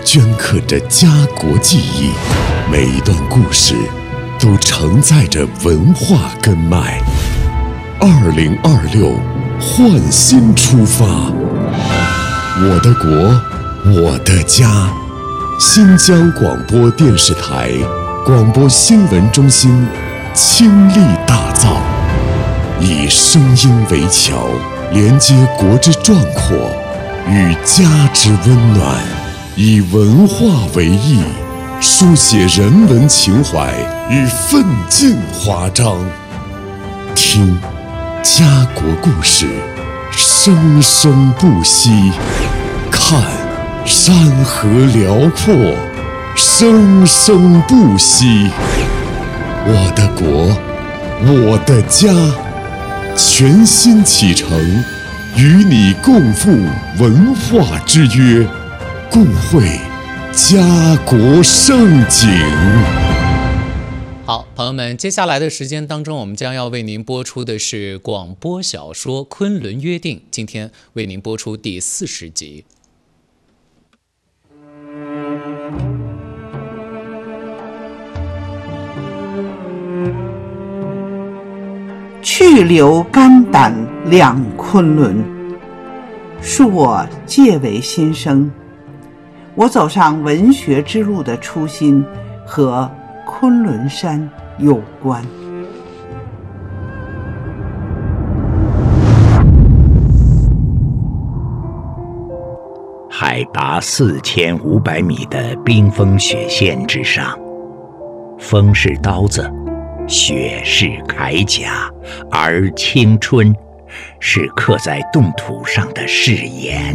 镌刻着家国记忆，每一段故事都承载着文化根脉。2026，焕新出发，我的国，我的家。新疆广播电视台广播新闻中心倾力打造，以声音为桥，连接国之壮阔与家之温暖，以文化为翼，书写人文情怀与奋进华章。听家国故事，生生不息；看山河辽阔，生生不息。我的国，我的家，全新启程，与你共赴文化之约，共绘家国盛景。 好，朋友们，接下来的时间当中，我们将要为您播出的是广播小说《昆仑约定》，今天为您播出第40集。 去留肝胆两昆仑，恕我介为新生。我走上文学之路的初心和昆仑山有关。 海拔4500米的冰封雪线之上，风是刀子，雪是铠甲，而青春是刻在冻土上的誓言。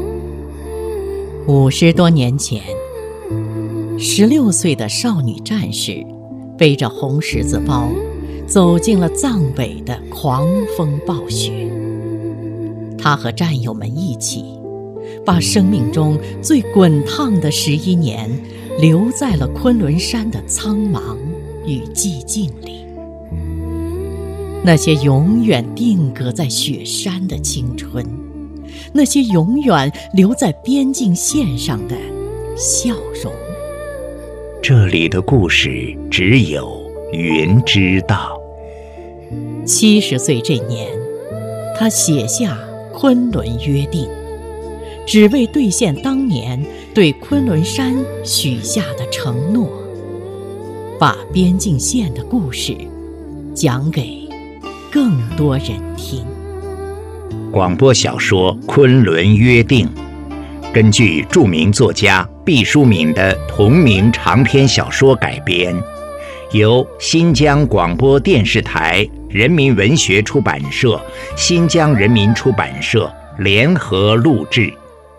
50多年前，16岁的少女战士背着红十字包，走进了藏北的狂风暴雪。她和战友们一起，把生命中最滚烫的11年留在了昆仑山的苍茫与寂静里。那些永远定格在雪山的青春，那些永远留在边境线上的笑容。 这里的故事只有云知道。 70岁这年，他写下《昆仑约定》，只为兑现当年对昆仑山许下的承诺，把边境线的故事讲给更多人听。 广播小说《昆仑约定》根据著名作家毕淑敏的同名长篇小说改编，由新疆广播电视台人民文学出版社、新疆人民出版社联合录制。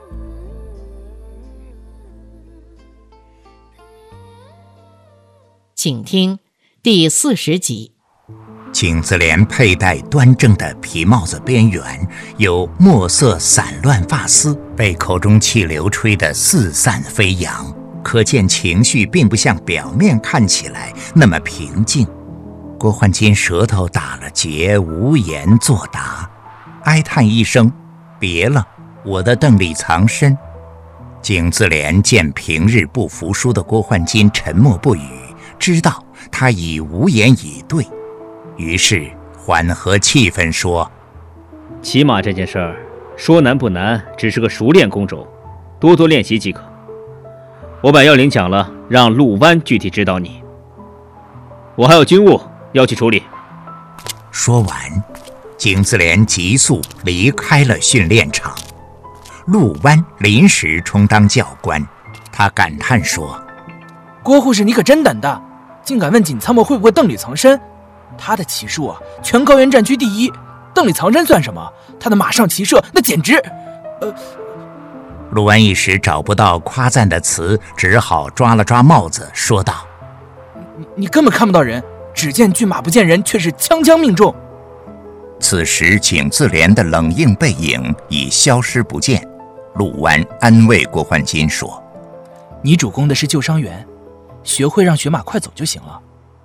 请听第40集。 景子莲佩戴端正的皮帽子，边缘有墨色散乱发丝，被口中气流吹得四散飞扬，可见情绪并不像表面看起来那么平静。郭焕金舌头打了结，无言作答，哀叹一声：“别了，我的邓里藏身。”景子莲见平日不服输的郭焕金沉默不语，知道他已无言以对，于是缓和气氛说：“ 骑马这件事儿，说难不难，只是个熟练工种，多多练习即可。我把要领讲了，让陆湾具体指导你。我还有军务要去处理。” 说完，景子莲急速离开了训练场。陆湾临时充当教官，他感叹说：“ 郭护士，你可真胆大，竟敢问锦参谋会不会邓里藏身？他的骑术啊，全高原战区第一，邓里藏身算什么？他的马上骑射那简直…… 陆湾一时找不到夸赞的词，只好抓了抓帽子，说道：“ 你根本看不到人，只见骏马不见人，却是枪枪命中。” 此时景自怜的冷硬背影已消失不见。陆湾安慰郭焕金说：“ 你主攻的是救伤员，学会让雪马快走就行了。